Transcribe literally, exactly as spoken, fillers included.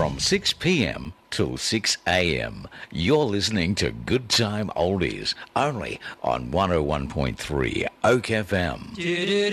from six p.m. till six a.m. You're listening to Good Time Oldies, only on one oh one point three Oak F M.